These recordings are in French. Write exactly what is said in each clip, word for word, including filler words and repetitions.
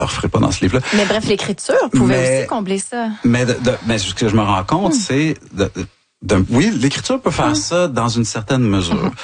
referai pas dans ce livre-là. Mais bref, l'écriture pouvait mais, aussi combler ça. Mais, de, de, mais ce que je me rends compte, mmh. c'est... De, de, de, oui, l'écriture peut faire mmh. ça dans une certaine mesure. Mmh.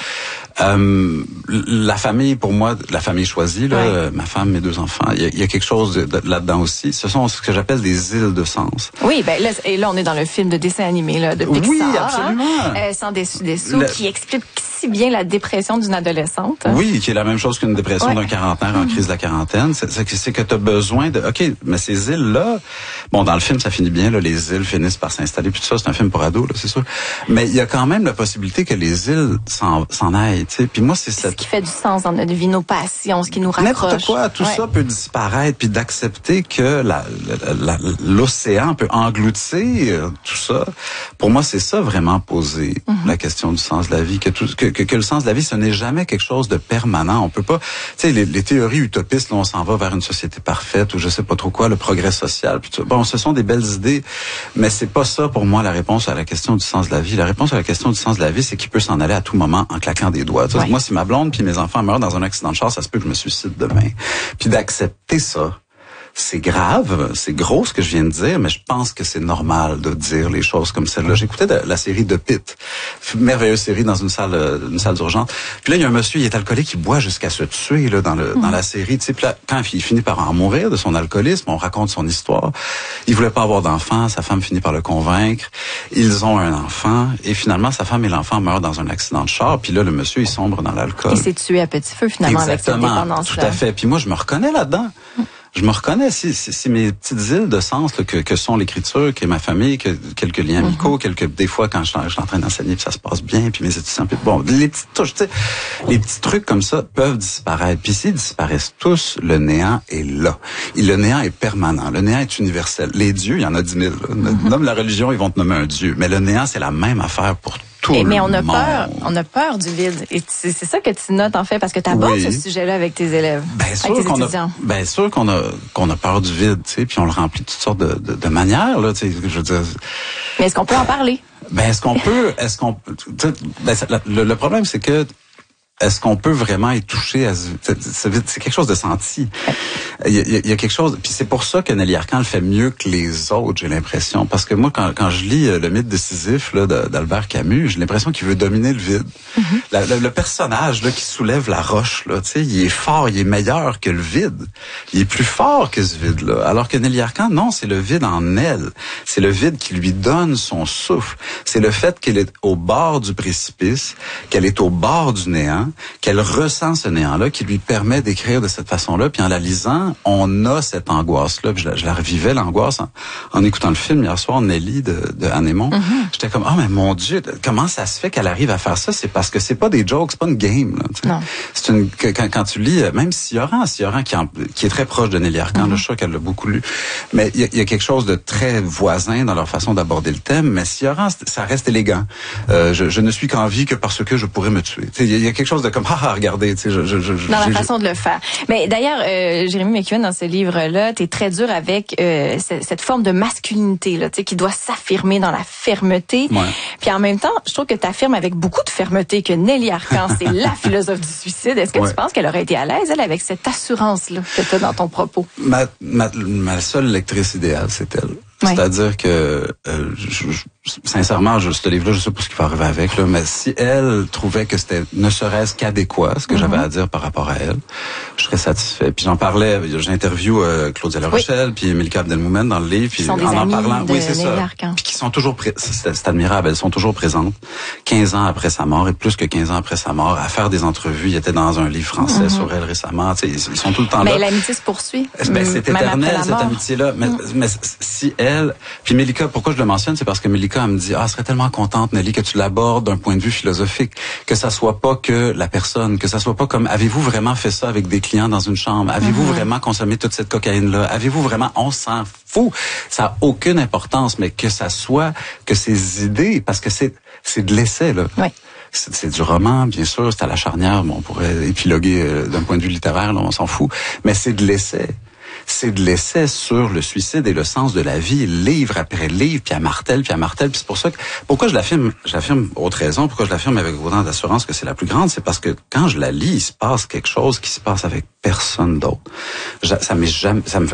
Euh, la famille, pour moi, la famille choisie, là, ouais. ma femme, mes deux enfants, il y a, il y a quelque chose de, de, là-dedans aussi. Ce sont ce que j'appelle des îles de sens. Oui, ben là, et là, on est dans le film de dessin animé là, de Pixar. Oui, absolument. Hein, euh, Sans Dessus-Dessous, le... qui explique si bien la dépression d'une adolescente. Oui, qui est la même chose qu'une dépression ouais. d'un quarantenaire en mmh. crise de la quarantaine. C'est, c'est, c'est que tu as besoin de... OK, mais ces îles-là... Bon, dans le film, ça finit bien, là, les îles finissent par s'installer, puis tout ça, c'est un film pour ados, là, c'est sûr. Mais il y a quand même la possibilité que les îles s'en, s'en aillent, tu sais. Puis moi, c'est cette... Ce qui fait du sens dans notre vie, nos passions, ce qui nous rapproche. N'importe quoi, tout ouais. ça peut disparaître, puis d'accepter que la, la, la, l'océan peut engloutir tout ça. Pour moi, c'est ça vraiment poser mm-hmm. la question du sens de la vie, que, tout, que, que, que le sens de la vie, ce n'est jamais quelque chose de permanent. On peut pas, tu sais, les, les théories utopistes, là, on s'en va vers une société parfaite ou je sais pas trop quoi, le progrès social. Puis tout, bon, ce sont des belles idées, mais c'est pas ça pour moi la réponse à la question du sens de la vie. La réponse à la question du sens de la vie, c'est qu'il peut s'en aller à tout moment en claquant des doigts. Ouais. Moi, si ma blonde puis mes enfants meurent dans un accident de char, ça se peut que je me suicide demain. Puis d'accepter ça. C'est grave, c'est gros ce que je viens de dire, mais je pense que c'est normal de dire les choses comme celle-là. J'écoutais de, la série de Pitt, merveilleuse série dans une salle, une salle d'urgence. Puis là, il y a un monsieur, il est alcoolique, il boit jusqu'à se tuer là dans le mmh. dans la série. Tu sais, puis là, quand il finit par en mourir de son alcoolisme, on raconte son histoire. Il voulait pas avoir d'enfant, sa femme finit par le convaincre. Ils ont un enfant et finalement, sa femme et l'enfant meurent dans un accident de char. Puis là, le monsieur, il sombre dans l'alcool. Il s'est tué à petit feu finalement. Exactement, avec cette dépendance-là. Tout à fait. Puis moi, je me reconnais là-dedans. Mmh. Je me reconnais, si, si, si mes petites îles de sens là, que, que sont l'écriture, que ma famille, que quelques liens amicaux, mm-hmm. quelques des fois quand je, je suis en train d'enseigner puis ça se passe bien, puis mes étudiants, puis bon, les petites touches, tu sais, les petits trucs comme ça peuvent disparaître. Puis s'ils disparaissent tous, le néant est là. Et le néant est permanent. Le néant est universel. Les dieux, il y en a dix mille. Mm-hmm. Nomme la religion, ils vont te nommer un dieu. Mais le néant, c'est la même affaire pour tout Et, le mais on a monde. peur, on a peur du vide. Et c'est, c'est ça que tu notes en fait, parce que tu abordes oui. ce sujet-là avec tes élèves, ben, sûr avec tes qu'on étudiants. A, ben sûr qu'on a qu'on a peur du vide, tu sais, puis on le remplit de toutes sortes de, de, de manières là, tu sais, je veux dire. Mais est-ce qu'on peut en parler? Ben est-ce qu'on peut, est-ce qu'on, ben, le, le problème c'est que est-ce qu'on peut vraiment y toucher à ce, ce vide? C'est quelque chose de senti. Il y a, il y a quelque chose, puis c'est pour ça que Nelly Arcan le fait mieux que les autres, j'ai l'impression. Parce que moi, quand, quand je lis le mythe de Sisyphe là, d'Albert Camus, j'ai l'impression qu'il veut dominer le vide. Mm-hmm. La, le, le personnage là qui soulève la roche, là, tu sais, il est fort, il est meilleur que le vide. Il est plus fort que ce vide-là. Alors que Nelly Arcan, non, c'est le vide en elle. C'est le vide qui lui donne son souffle. C'est le fait qu'elle est au bord du précipice, qu'elle est au bord du néant, qu'elle ressent ce néant-là, qui lui permet d'écrire de cette façon-là. Puis en la lisant, on a cette angoisse-là. Puis je, la, je la revivais, l'angoisse, en, en écoutant le film hier soir, Nelly de, de Anne Aymon. Mm-hmm. J'étais comme, oh mais mon Dieu, comment ça se fait qu'elle arrive à faire ça? C'est parce que c'est pas des jokes, c'est pas une game. Là, non. C'est une quand, quand tu lis, même Sioran, Sioran qui, en, qui est très proche de Nelly Arcan, mm-hmm. là, je suis sûr qu'elle l'a beaucoup lu. Mais il y, y a quelque chose de très voisin dans leur façon d'aborder le thème. Mais Sioran, ça reste élégant. Euh, je, je ne suis qu'en vie que parce que je pourrais me tuer. Il y, y a quelque chose de comme ah, ah regardez, tu sais, je, je, je, dans la façon de le faire. Mais d'ailleurs, euh, Jérémy McEwen, dans ce livre-là, t'es très dur avec euh, c- cette forme de masculinité, là, tu sais, qui doit s'affirmer dans la fermeté. Ouais. Puis en même temps, je trouve que t'affirmes avec beaucoup de fermeté que Nelly Arcan, c'est la philosophe du suicide. Est-ce que ouais. tu penses qu'elle aurait été à l'aise, elle, avec cette assurance-là que t'as dans ton propos? Ma, ma, ma seule lectrice idéale, c'est elle. Ouais. C'est-à-dire que, euh, je, je, sincèrement, je, ce livre-là, je sais pas ce qui va arriver avec, là, mais si elle trouvait que c'était ne serait-ce qu'adéquat, ce que mm-hmm. j'avais à dire par rapport à elle, je serais satisfait. Puis j'en parlais, j'interview euh, Claudia La Rochelle, oui. puis Milka Abdelmoumen dans le livre, puis en en parlant, de oui, c'est ça. Arcan. Puis qui sont toujours, pré- c'est, c'est admirable, elles sont toujours présentes, quinze ans après sa mort et plus que quinze ans après sa mort, à faire des entrevues. Il était dans un livre français mm-hmm. sur elle récemment. Tu sais, ils, ils sont tout le temps mais là. Mais l'amitié se poursuit. Ben, c'est éternel cette amitié-là. Mais, mm. mais si elle, puis Mélika, pourquoi je le mentionne, c'est parce que Mélika elle me dit, ah, elle serait tellement contente, Nelly, que tu l'abordes d'un point de vue philosophique, que ça soit pas que la personne, que ça soit pas comme, avez-vous vraiment fait ça avec des clients dans une chambre? Avez-vous mm-hmm. vraiment consommé toute cette cocaïne-là? Avez-vous vraiment, on s'en fout. Ça a aucune importance, mais que ça soit, que ces idées, parce que c'est, c'est de l'essai, là. Oui. C'est, c'est du roman, bien sûr, c'est à la charnière, bon, on pourrait épiloguer euh, d'un point de vue littéraire, là, on s'en fout, mais c'est de l'essai. C'est de l'essai sur le suicide et le sens de la vie, livre après livre, puis à martèle, puis à martèle. Puis c'est pour ça que, pourquoi je l'affirme, j'affirme autre raison, pourquoi je l'affirme avec autant d'assurance que c'est la plus grande, c'est parce que quand je la lis, il se passe quelque chose qui se passe avec personne d'autre. Je, ça m'est jamais, ça me,